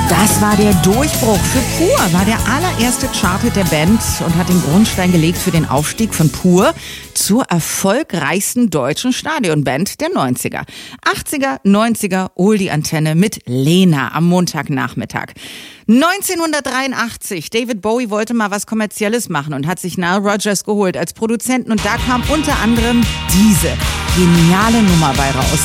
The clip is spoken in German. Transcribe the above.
Das war der Durchbruch für Pur, war der allererste Charthit der Band und hat den Grundstein gelegt für den Aufstieg von Pur zur erfolgreichsten deutschen Stadionband der 90er. 80er, 90er, hol die Antenne mit Lena am Montagnachmittag. 1983, David Bowie wollte mal was Kommerzielles machen und hat sich Nile Rodgers geholt als Produzenten und da kam unter anderem diese geniale Nummer bei raus.